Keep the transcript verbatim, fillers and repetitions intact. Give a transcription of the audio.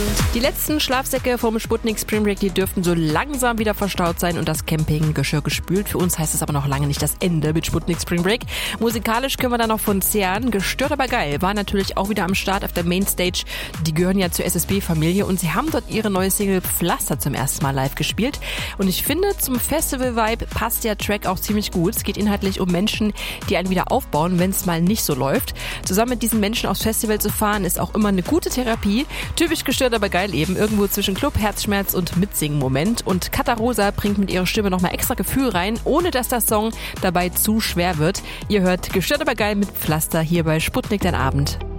Die letzten Schlafsäcke vom Sputnik Spring Break, die dürften so langsam wieder verstaut sein und das Campinggeschirr gespült. Für uns heißt es aber noch lange nicht das Ende mit Sputnik Spring Break. Musikalisch können wir dann noch von Cyan, gestört aber geil, war natürlich auch wieder am Start auf der Mainstage. Die gehören ja zur S S B-Familie und sie haben dort ihre neue Single Pflaster zum ersten Mal live gespielt. Und ich finde, zum Festival-Vibe passt der Track auch ziemlich gut. Es geht inhaltlich um Menschen, die einen wieder aufbauen, wenn es mal nicht so läuft. Zusammen mit diesen Menschen aufs Festival zu fahren, ist auch immer eine gute Therapie. Typisch gestört, aber geil eben. Irgendwo zwischen Club, Herzschmerz und Mitsingen-Moment. Und Kata Rosa bringt mit ihrer Stimme nochmal extra Gefühl rein, ohne dass der Song dabei zu schwer wird. Ihr hört Gestört, aber geil mit Pflaster hier bei Sputnik, dein Abend.